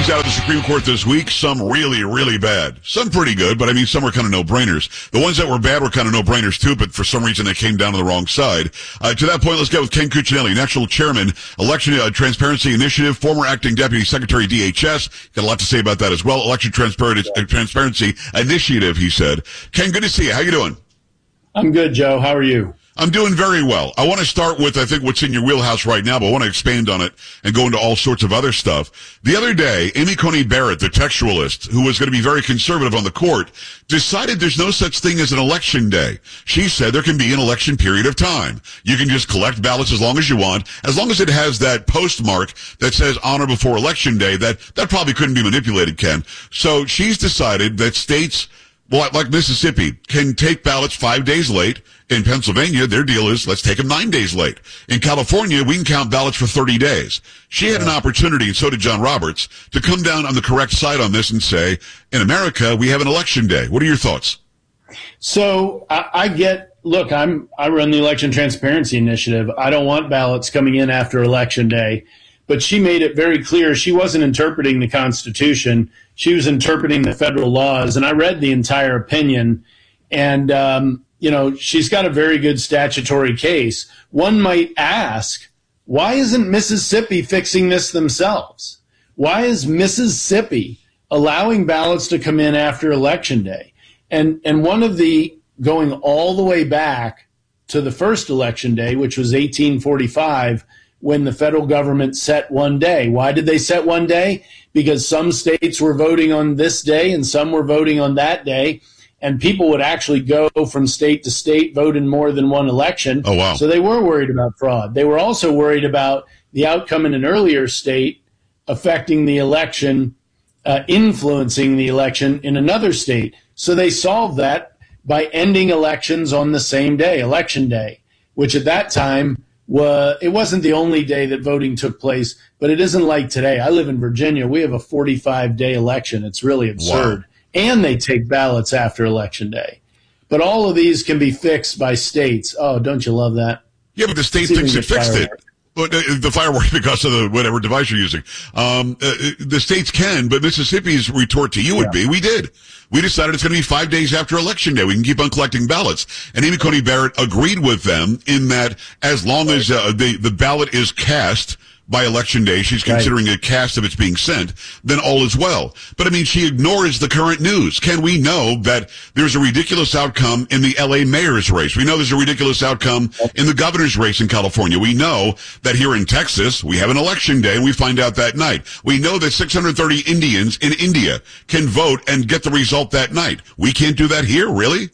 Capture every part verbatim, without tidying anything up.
rulings out of the Supreme Court this week, some really, really bad. Some pretty good, but I mean, some were kind of no-brainers. The ones that were bad were kind of no-brainers too, but for some reason they came down to the wrong side. Uh, to that point, let's get with Ken Cuccinelli, National Chairman, Election uh, Transparency Initiative, former Acting Deputy Secretary D H S. Got a lot to say about that as well. Election Transparency, uh, Transparency Initiative, he said. Ken, good to see you. How you doing? I'm good, Joe. How are you? I'm doing very well. I want to start with, I think, what's in your wheelhouse right now, but I want to expand on it and go into all sorts of other stuff. The other day, Amy Coney Barrett, the textualist, who was going to be very conservative on the court, decided there's no such thing as an election day. She said there can be an election period of time. You can just collect ballots as long as you want, as long as it has that postmark that says on or before election day. That, that probably couldn't be manipulated, Ken. So she's decided that states, well, like Mississippi, can take ballots five days late. In Pennsylvania, their deal is, let's take them nine days late. In California, we can count ballots for thirty days. She had an opportunity, and so did John Roberts, to come down on the correct side on this and say, in America, we have an election day. What are your thoughts? So I, I get, look, I'm, I run the Election Transparency Initiative. I don't want ballots coming in after Election Day. But she made it very clear she wasn't interpreting the Constitution. She was interpreting the federal laws. And I read the entire opinion. And, um, you know, she's got a very good statutory case. One might ask, why isn't Mississippi fixing this themselves? Why is Mississippi allowing ballots to come in after Election Day? And, and one of the, going all the way back to the first Election Day, which was eighteen forty-five, when the federal government set one day. Why did they set one day? Because some states were voting on this day and some were voting on that day. And people would actually go from state to state, vote in more than one election. Oh, wow. So they were worried about fraud. They were also worried about the outcome in an earlier state affecting the election, uh, influencing the election in another state. So they solved that by ending elections on the same day, Election Day, which at that time, was, it wasn't the only day that voting took place, but it isn't like today. I live in Virginia. We have a forty-five day election. It's really absurd. Wow. And they take ballots after Election Day. But all of these can be fixed by states. Oh, don't you love that? Yeah, but the state thinks it fixed it. But the firework because of the whatever device you're using. Um, uh, the states can, but Mississippi's retort to you would yeah. be, we did. We decided it's going to be five days after Election Day. We can keep on collecting ballots. And Amy Coney Barrett agreed with them in that as long right. as uh, the, the ballot is cast by Election Day, she's considering right. a cast if it's being sent, then all is well. But I mean, she ignores the current news. Can we know that there's a ridiculous outcome in the L A mayor's race? We know there's a ridiculous outcome in the governor's race in California. We know that here in Texas, we have an Election Day and we find out that night. We know that six hundred thirty Indians in India can vote and get the result that night. We can't do that here, really?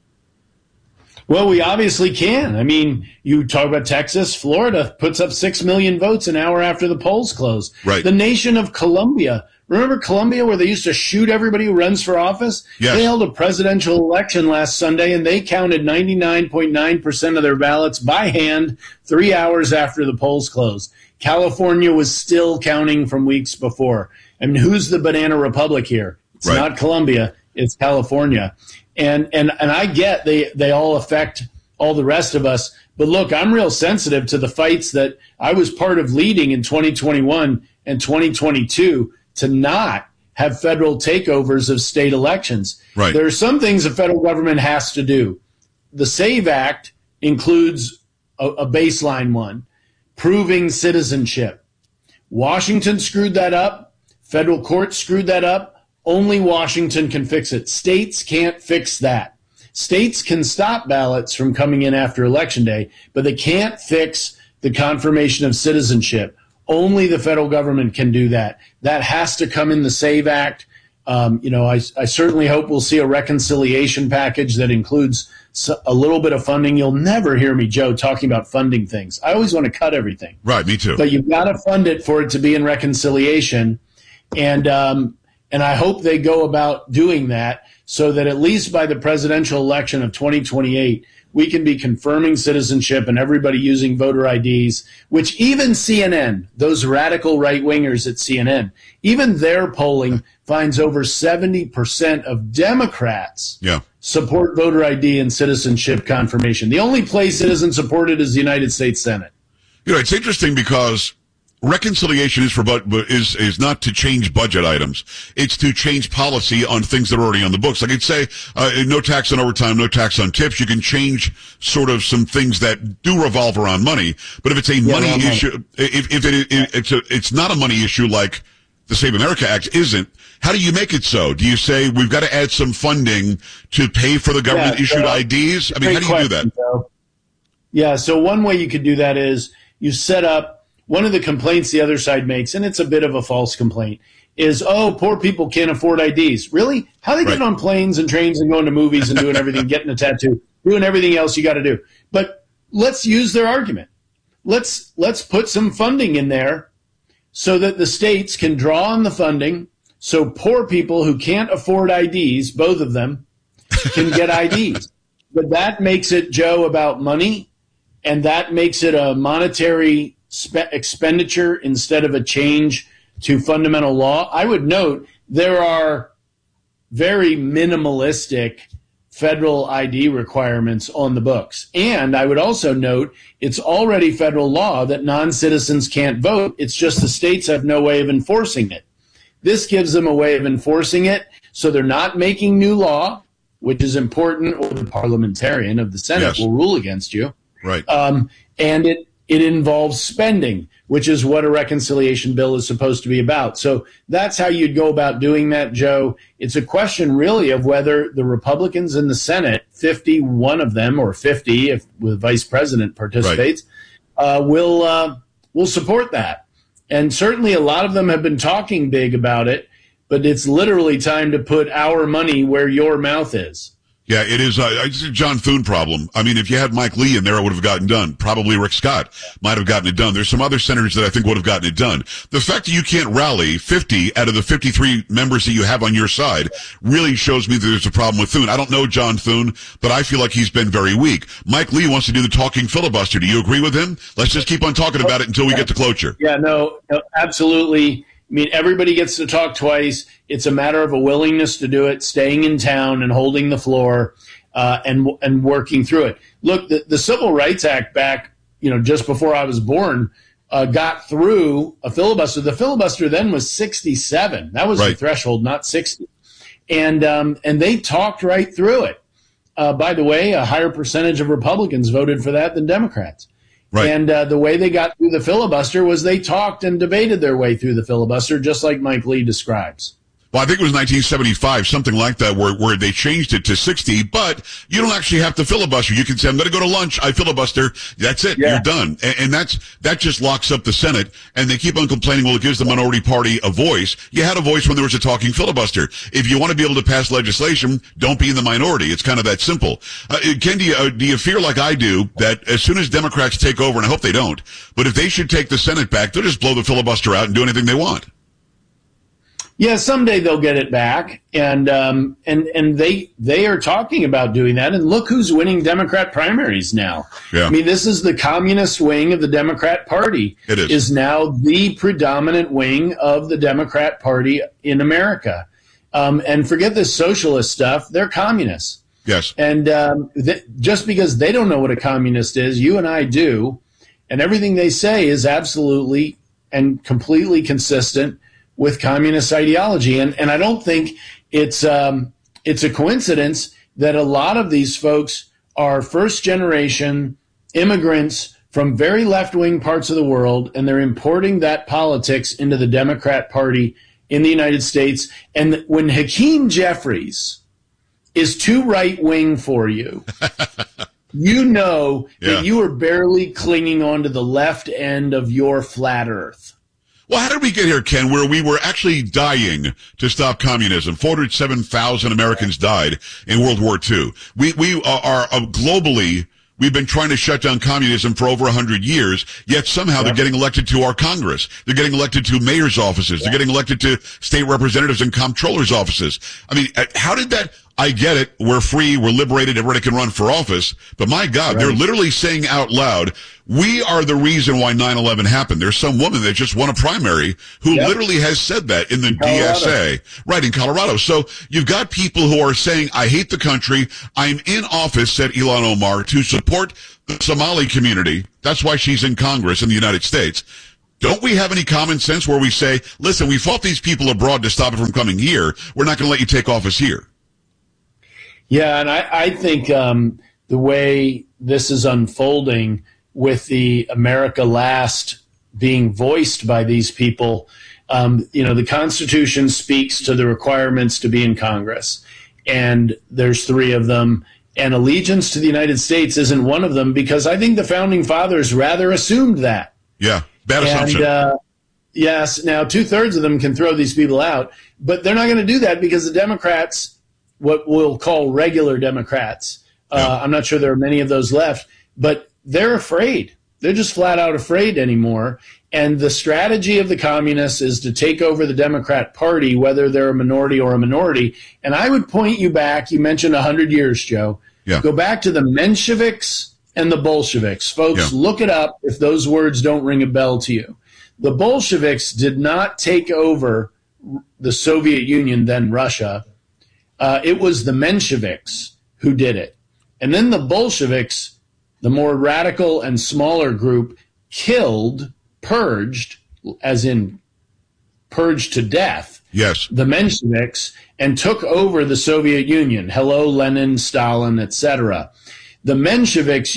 Well, we obviously can. I mean, you talk about Texas, Florida puts up six million votes an hour after the polls close. Right. The nation of Colombia. Remember Colombia where they used to shoot everybody who runs for office? Yes. They held a presidential election last Sunday and they counted ninety-nine point nine percent of their ballots by hand three hours after the polls closed. California was still counting from weeks before. I mean, who's the banana republic here? It's right. not Colombia. It's California. And, and, and I get they, they all affect all the rest of us. But look, I'm real sensitive to the fights that I was part of leading in twenty twenty-one and twenty twenty-two to not have federal takeovers of state elections. Right. There are some things the federal government has to do. The SAVE Act includes a, a baseline one, proving citizenship. Washington screwed that up. Federal court screwed that up. Only Washington can fix it. States can't fix that. States can stop ballots from coming in after Election Day, but they can't fix the confirmation of citizenship. Only the federal government can do that. That has to come in the SAVE Act. Um, you know, I, I certainly hope we'll see a reconciliation package that includes a little bit of funding. You'll never hear me, Joe, talking about funding things. I always want to cut everything. Right, me too. But you've got to fund it for it to be in reconciliation. And, um, And I hope they go about doing that so that at least by the presidential election of twenty twenty-eight, we can be confirming citizenship and everybody using voter I Ds, which even C N N, those radical right-wingers at C N N, even their polling finds over seventy percent of Democrats yeah. support voter I D and citizenship confirmation. The only place it isn't supported is the United States Senate. You know, it's interesting because reconciliation is for but is is not to change budget items. It's to change policy on things that are already on the books. Like I'd say, uh, no tax on overtime, no tax on tips. You can change sort of some things that do revolve around money. But if it's a yeah, money issue, money. if if it, it it's a, it's not a money issue like the Save America Act isn't. How do you make it so? Do you say we've got to add some funding to pay for the government yeah, issued so, I Ds? I mean, how do you question, do that? Joe. Yeah. So one way you could do that is you set up. One of the complaints the other side makes, and it's a bit of a false complaint, is, oh, poor people can't afford I Ds. Really? How are they right. getting on planes and trains and going to movies and doing everything, getting a tattoo, doing everything else you got to do? But let's use their argument. Let's let's put some funding in there so that the states can draw on the funding so poor people who can't afford I Ds, both of them, can get I Ds. But that makes it, Joe, about money, and that makes it a monetary expenditure instead of a change to fundamental law. I would note there are very minimalistic federal I D requirements on the books. And I would also note it's already federal law that non-citizens can't vote. It's just the states have no way of enforcing it. This gives them a way of enforcing it so they're not making new law, which is important, or the parliamentarian of the Senate yes. will rule against you. Right. Um, and it It involves spending, which is what a reconciliation bill is supposed to be about. So that's how you'd go about doing that, Joe. It's a question really of whether the Republicans in the Senate, fifty-one of them, or fifty if the vice president participates, right. uh, will uh, will support that. And certainly a lot of them have been talking big about it, but it's literally time to put our money where your mouth is. Yeah, it is. Uh, it's a John Thune problem. I mean, if you had Mike Lee in there, it would have gotten done. Probably Rick Scott might have gotten it done. There's some other senators that I think would have gotten it done. The fact that you can't rally fifty out of the fifty-three members that you have on your side really shows me that there's a problem with Thune. I don't know John Thune, but I feel like he's been very weak. Mike Lee wants to do the talking filibuster. Do you agree with him? Let's just keep on talking about it until we get to cloture. Yeah, no, no absolutely. I mean, everybody gets to talk twice. It's a matter of a willingness to do it, staying in town and holding the floor, uh, and and working through it. Look, the, the Civil Rights Act back, you know, just before I was born, uh, got through a filibuster. The filibuster then was sixty-seven. That was right. the threshold, not sixty. And um, and they talked right through it. Uh, by the way, a higher percentage of Republicans voted for that than Democrats. Right. And uh, the way they got through the filibuster was they talked and debated their way through the filibuster, just like Mike Lee describes. Well, I think it was nineteen seventy-five, something like that, where where they changed it to sixty, but you don't actually have to filibuster. You can say, I'm going to go to lunch, I filibuster, that's it, yeah. you're done. And, and that's that just locks up the Senate, and they keep on complaining, well, it gives the minority party a voice. You had a voice when there was a talking filibuster. If you want to be able to pass legislation, don't be in the minority. It's kind of that simple. Uh, Ken, do you, uh, do you fear like I do that as soon as Democrats take over, and I hope they don't, but if they should take the Senate back, they'll just blow the filibuster out and do anything they want? Yeah, someday they'll get it back, and um, and and they they are talking about doing that. And look who's winning Democrat primaries now. Yeah. I mean, this is the communist wing of the Democrat Party. It is. is now the predominant wing of the Democrat Party in America. Um, and forget this socialist stuff; they're communists. Yes. And um, th- just because they don't know what a communist is, you and I do, and everything they say is absolutely and completely consistent with communist ideology. And and I don't think it's um, it's a coincidence that a lot of these folks are first-generation immigrants from very left-wing parts of the world, and they're importing that politics into the Democrat Party in the United States. And when Hakeem Jeffries is too right-wing for you, you know yeah. that you are barely clinging onto the left end of your flat earth. Well, how did we get here, Ken, where we were actually dying to stop communism? four hundred seven thousand Americans died in World War Two. We, we are, are uh, globally, we've been trying to shut down communism for over one hundred years, yet somehow yeah. they're getting elected to our Congress. They're getting elected to mayor's offices. Yeah. They're getting elected to state representatives and comptrollers' offices. I mean, how did that... I get it. We're free. We're liberated. Everybody can run for office. But my God, right. they're literally saying out loud, we are the reason why nine eleven happened. There's some woman that just won a primary who yep. literally has said that in the in D S A. Right, in Colorado. So you've got people who are saying, I hate the country. I'm in office, said Ilhan Omar, to support the Somali community. That's why she's in Congress in the United States. Don't we have any common sense where we say, listen, we fought these people abroad to stop it from coming here. We're not going to let you take office here. Yeah, and I, I think um, the way this is unfolding with the America Last being voiced by these people, um, you know, the Constitution speaks to the requirements to be in Congress. And there's three of them. And allegiance to the United States isn't one of them, because I think the Founding Fathers rather assumed that. Yeah, bad assumption. And, uh, yes, now two-thirds of them can throw these people out, but they're not going to do that because the Democrats, what we'll call regular Democrats, uh, yeah. I'm not sure there are many of those left, but they're afraid. They're just flat out afraid anymore. And the strategy of the communists is to take over the Democrat Party, whether they're a minority or a minority. And I would point you back, you mentioned one hundred years, Joe. Yeah. Go back to the Mensheviks and the Bolsheviks. Folks, yeah. look it up if those words don't ring a bell to you. The Bolsheviks did not take over the Soviet Union, then Russia. Uh, it was the Mensheviks who did it. And then the Bolsheviks, the more radical and smaller group, killed, purged, as in purged to death, yes, the Mensheviks, and took over the Soviet Union. Hello, Lenin, Stalin, et cetera. The Mensheviks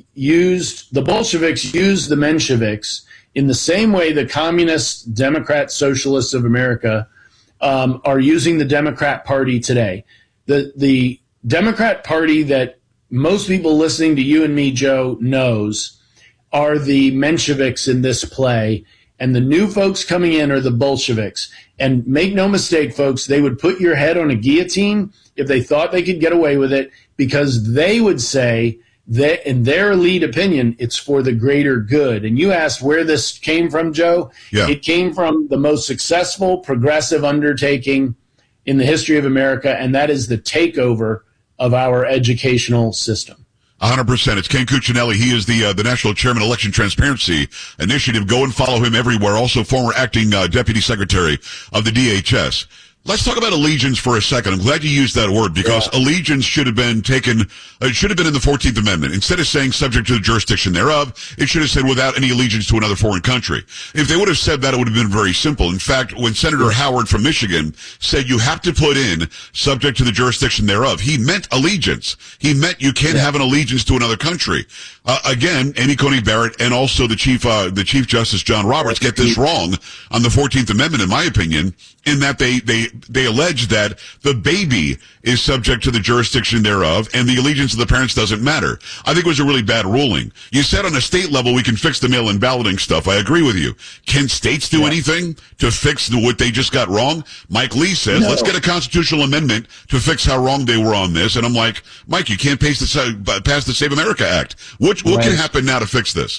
used, the Bolsheviks used the Mensheviks in the same way the communists, Democrats, socialists of America um, are using the Democrat Party today. The, the Democrat Party that most people listening to you and me, Joe, knows are the Mensheviks in this play, and the new folks coming in are the Bolsheviks. And make no mistake, folks, they would put your head on a guillotine if they thought they could get away with it, because they would say that, in their elite opinion, it's for the greater good. And you asked where this came from, Joe. Yeah. It came from the most successful progressive undertaking in the history of America, and that is the takeover of our educational system. one hundred percent. It's Ken Cuccinelli. He is the uh, the National Chairman Election Transparency Initiative. Go and follow him everywhere. Also former acting uh, Deputy Secretary of the D H S. Let's talk about allegiance for a second. I'm glad you used that word, because yeah. allegiance should have been taken, uh, it should have been in the fourteenth Amendment. Instead of saying subject to the jurisdiction thereof, it should have said without any allegiance to another foreign country. If they would have said that, it would have been very simple. In fact, when Senator Howard from Michigan said you have to put in subject to the jurisdiction thereof, he meant allegiance. He meant you can't yeah. have an allegiance to another country. Uh, again, Amy Coney Barrett and also the Chief, uh, the Chief Justice John Roberts get this wrong on the fourteenth Amendment, in my opinion, in that they, they, they allege that the baby is subject to the jurisdiction thereof and the allegiance of the parents doesn't matter. I think it was a really bad ruling. You said on a state level we can fix the mail-in balloting stuff. I agree with you. Can states do yeah. anything to fix the, what they just got wrong? Mike Lee says, no. let's get a constitutional amendment to fix how wrong they were on this. And I'm like, Mike, you can't pass the, pass the Save America Act. What, what right. can happen now to fix this?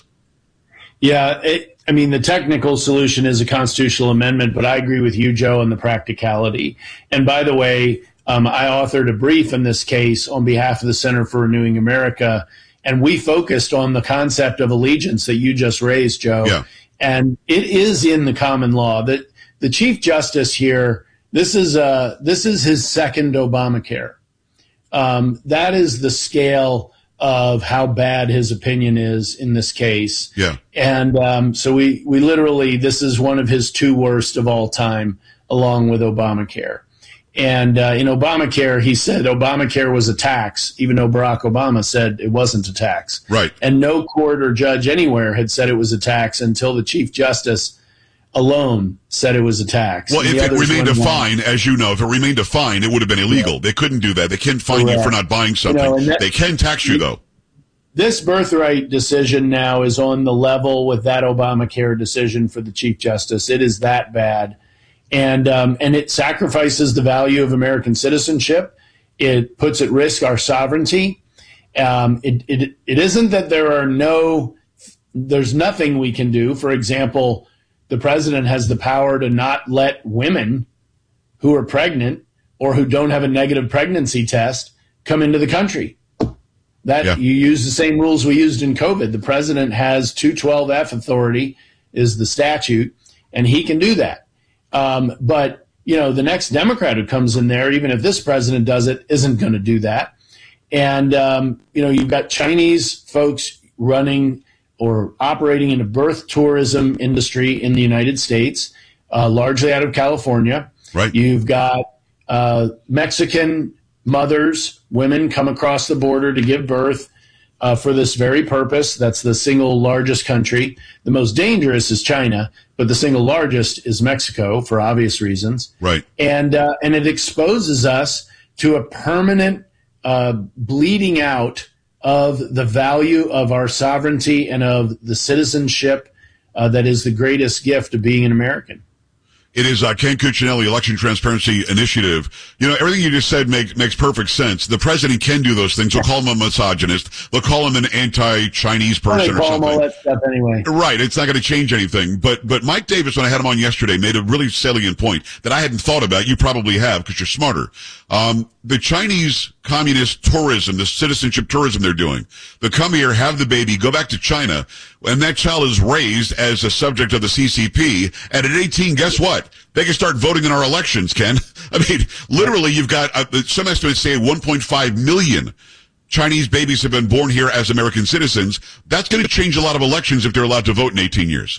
Yeah, it, I mean, the technical solution is a constitutional amendment, but I agree with you, Joe, on the practicality. And by the way, um, I authored a brief in this case on behalf of the Center for Renewing America, and we focused on the concept of allegiance that you just raised, Joe. Yeah. And it is in the common law that the Chief Justice here, this is uh, this is his second Obamacare. Um, that is the scale of how bad his opinion is in this case. Yeah. And um, so we, we literally, this is one of his two worst of all time, along with Obamacare. And uh, in Obamacare, he said Obamacare was a tax, even though Barack Obama said it wasn't a tax. Right. And no court or judge anywhere had said it was a tax until the Chief Justice alone said it was a tax. Well, if it remained a fine, as you know, if it remained a fine, it would have been illegal. Yeah. They couldn't do that. They can't fine Correct. you for not buying something. You know, that, they can tax you, though. This birthright decision now is on the level with that Obamacare decision for the Chief Justice. It is that bad. And, um, and it sacrifices the value of American citizenship. It puts at risk our sovereignty. Um, it, it, it isn't that there are no, there's nothing we can do. For example, the president has the power to not let women who are pregnant or who don't have a negative pregnancy test come into the country. That yeah. you use the same rules we used in COVID. The president has two twelve F authority is the statute, and he can do that. Um, but, you know, the next Democrat who comes in there, even if this president does it, isn't going to do that. And, um, you know, you've got Chinese folks running or operating in a birth tourism industry in the United States, uh, largely out of California. Right. You've got uh, Mexican mothers, women come across the border to give birth uh, for this very purpose. That's the single largest country. The most dangerous is China, but the single largest is Mexico for obvious reasons. Right. And uh, and it exposes us to a permanent uh, bleeding out of the value of our sovereignty and of the citizenship uh, that is the greatest gift of being an American. It is uh, Ken Cuccinelli, Election Transparency Initiative. You know, everything you just said make, makes perfect sense. The president can do those things. They'll call him a misogynist. They'll call him an anti-Chinese person well, or something. All that stuff anyway. Right. It's not going to change anything. But but Mike Davis, when I had him on yesterday, made a really salient point that I hadn't thought about. You probably have because you're smarter. Um, the Chinese communist tourism, the citizenship tourism they're doing, they come here, have the baby, go back to China, and that child is raised as a subject of the C C P. And at eighteen, guess what? They can start voting in our elections, Ken. I mean, literally, you've got, uh, some estimates say one point five million Chinese babies have been born here as American citizens. That's going to change a lot of elections if they're allowed to vote in eighteen years.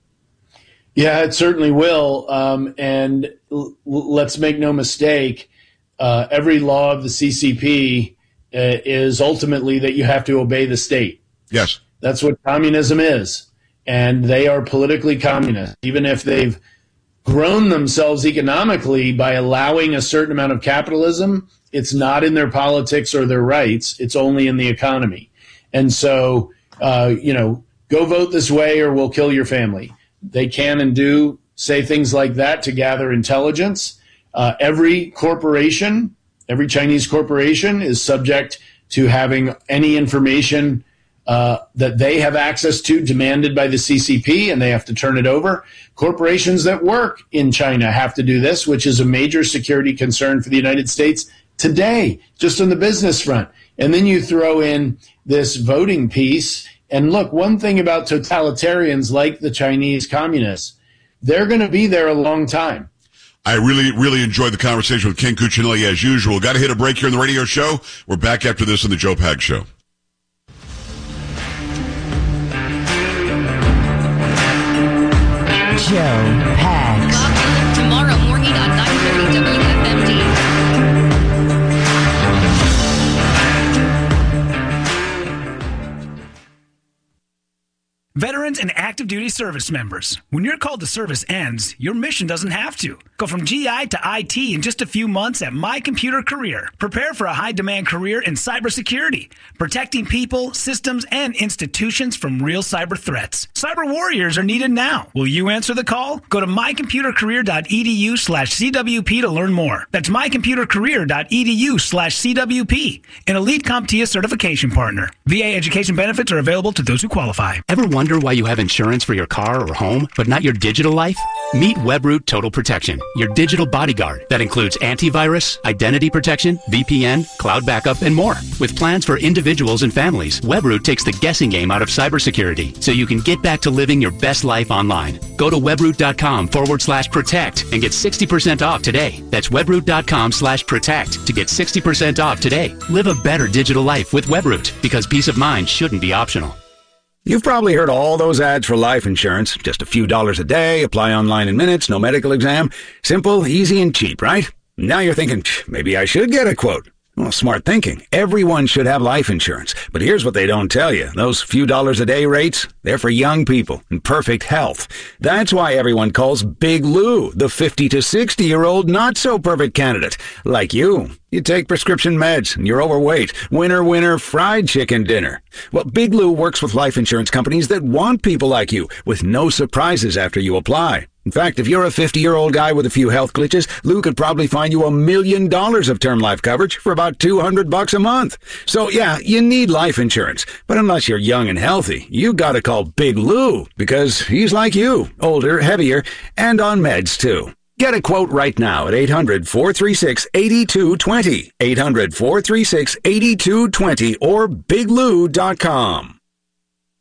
Yeah, it certainly will. Um, and l- let's make no mistake, uh, every law of the C C P uh, is ultimately that you have to obey the state. Yes. That's what communism is. And they are politically communist, even if they've grown themselves economically by allowing a certain amount of capitalism. It's not in their politics or their rights. It's only in the economy. And so, uh, you know, go vote this way or we'll kill your family. They can and do say things like that to gather intelligence. Uh, every corporation, every Chinese corporation is subject to having any information Uh, that they have access to demanded by the C C P, and they have to turn it over. Corporations that work in China have to do this, which is a major security concern for the United States today, just on the business front. And then you throw in this voting piece. And look, one thing about totalitarians like the Chinese communists, they're going to be there a long time. I really, really enjoyed the conversation with Ken Cuccinelli as usual. Got to hit a break here in the radio show. We're back after this on the Joe Pags Show. Joe Pags. Tomorrow morning on nine thirty W F M D. Veterans and active duty service members, when your call to service ends, your mission doesn't have to. Go from G I to I T in just a few months at My Computer Career. Prepare for a high-demand career in cybersecurity, protecting people, systems, and institutions from real cyber threats. Cyber warriors are needed now. Will you answer the call? Go to mycomputercareer.edu slash CWP to learn more. That's mycomputercareer.edu slash CWP, an elite CompTIA certification partner. V A education benefits are available to those who qualify. Ever wonder why you have insurance for your car or home, but not your digital life? Meet Webroot Total Protection, your digital bodyguard that includes antivirus, identity protection, V P N, cloud backup, and more. With plans for individuals and families, Webroot takes the guessing game out of cybersecurity so you can get back to living your best life online. Go to webroot.com forward slash protect and get sixty percent off today. That's webroot.com slash protect to get sixty percent off today. Live a better digital life with Webroot, because peace of mind shouldn't be optional. You've probably heard all those ads for life insurance. Just a few dollars a day, apply online in minutes, no medical exam. Simple, easy, and cheap, right? Now you're thinking, maybe I should get a quote. Well, smart thinking. Everyone should have life insurance. But here's what they don't tell you. Those few dollars a day rates, they're for young people in perfect health. That's why everyone calls Big Lou the fifty to sixty-year-old not-so-perfect candidate. Like you. You take prescription meds, and you're overweight. Winner, winner, fried chicken dinner. Well, Big Lou works with life insurance companies that want people like you, with no surprises after you apply. In fact, if you're a fifty-year-old guy with a few health glitches, Lou could probably find you a million dollars of term life coverage for about two hundred bucks a month. So yeah, you need life insurance. But unless you're young and healthy, you gotta call Big Lou, because he's like you, older, heavier, and on meds too. Get a quote right now at eight hundred, four three six, eight two two zero, eight hundred, four three six, eight two two zero, or big lou dot com.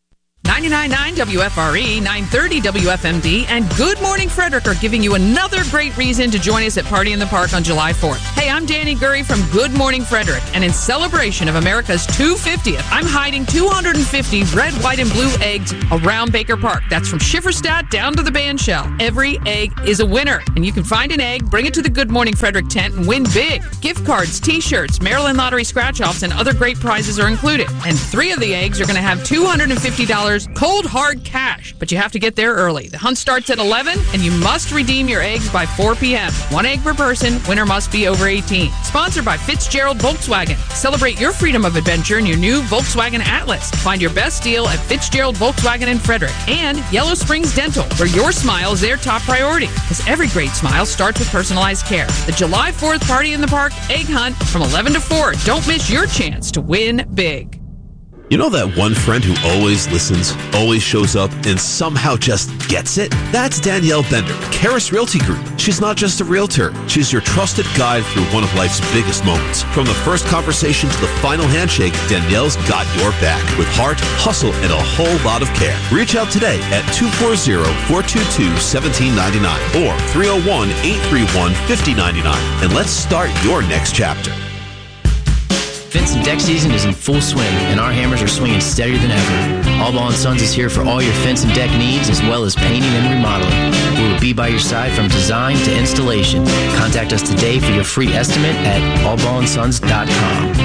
ninety-nine point nine W F R E, nine thirty W F M D, and Good Morning Frederick are giving you another great reason to join us at Party in the Park on July fourth. Hey, I'm Danny Gurry from Good Morning Frederick, and in celebration of America's two hundred fiftieth, I'm hiding two hundred fifty red, white, and blue eggs around Baker Park. That's from Schifferstadt down to the band shell. Every egg is a winner, and you can find an egg, bring it to the Good Morning Frederick tent, and win big. Gift cards, T-shirts, Maryland Lottery scratch-offs, and other great prizes are included. And three of the eggs are going to have two hundred fifty dollars cold, hard cash, but you have to get there early. The hunt starts at eleven, and you must redeem your eggs by four p.m. One egg per person. Winner must be over eighteen. Sponsored by Fitzgerald Volkswagen. Celebrate your freedom of adventure in your new Volkswagen Atlas. Find your best deal at Fitzgerald Volkswagen in Frederick. And Yellow Springs Dental, where your smile is their top priority. Because every great smile starts with personalized care. The July fourth Party in the Park Egg Hunt from eleven to four. Don't miss your chance to win big. You know that one friend who always listens, always shows up, and somehow just gets it? That's Danielle Bender, Karis Realty Group. She's not just a realtor. She's your trusted guide through one of life's biggest moments. From the first conversation to the final handshake, Danielle's got your back with heart, hustle, and a whole lot of care. Reach out today at two four zero, four two two, one seven nine nine or three oh one, eight three one, five oh nine nine, and let's start your next chapter. Fence and deck season is in full swing, and our hammers are swinging steadier than ever. All Ball and Sons is here for all your fence and deck needs, as well as painting and remodeling. We will be by your side from design to installation. Contact us today for your free estimate at all ball and sons dot com.